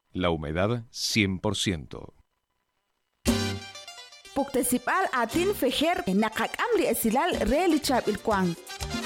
La humedad 100%. Puktesipal atin fejer nakak amli esilal relichab ilkwang.